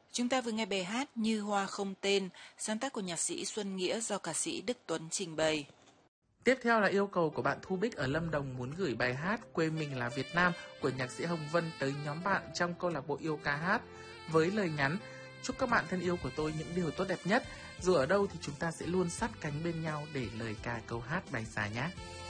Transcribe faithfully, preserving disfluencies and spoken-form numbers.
Chúng ta vừa nghe bài hát Như Hoa Không Tên, sáng tác của nhạc sĩ Xuân Nghĩa do ca sĩ Đức Tuấn trình bày. Tiếp theo là yêu cầu của bạn Thu Bích ở Lâm Đồng muốn gửi bài hát Quê Mình Là Việt Nam của nhạc sĩ Hồng Vân tới nhóm bạn trong câu lạc bộ yêu ca hát với lời nhắn: chúc các bạn thân yêu của tôi những điều tốt đẹp nhất, dù ở đâu thì chúng ta sẽ luôn sát cánh bên nhau để lời ca câu hát bài xa nhé.